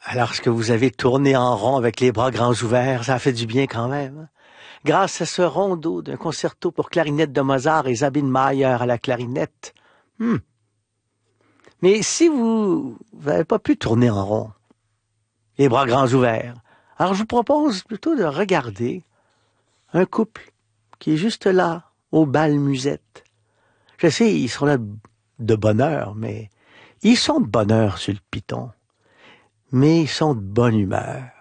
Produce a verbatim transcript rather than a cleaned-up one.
Alors, ce que vous avez tourné en rond avec les bras grands ouverts, ça a fait du bien quand même. Grâce à ce rondeau d'un concerto pour clarinette de Mozart et Sabine Mayer à la clarinette. Hmm. Mais si vous n'avez pas pu tourner en rond, les bras grands ouverts, alors je vous propose plutôt de regarder un couple qui est juste là, au bal musette. Je sais, ils sont là de bonne heure, mais ils sont de bonne heure sur le piton. Mais ils sont de bonne humeur.